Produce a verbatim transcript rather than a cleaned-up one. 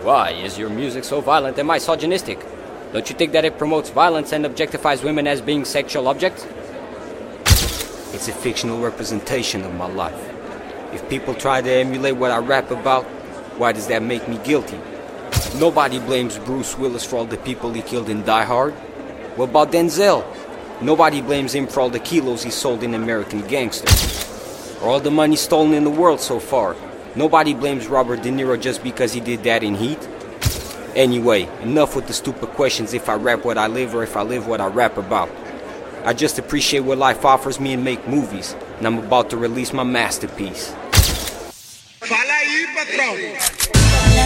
Why is your music so violent and misogynistic? Don't you think that it promotes violence and objectifies women as being sexual objects? It's a fictional representation of my life. If people try to emulate what I rap about, why does that make me guilty? Nobody blames Bruce Willis for all the people he killed in Die Hard. What about Denzel? Nobody blames him for all the kilos he sold in American Gangster. Or all the money stolen in the world so far. Nobody blames Robert De Niro just because he did that in Heat. Anyway, enough with the stupid questions if I rap what I live or if I live what I rap about. I just appreciate what life offers me and make movies. And I'm about to release my masterpiece. Fala aí, patrão!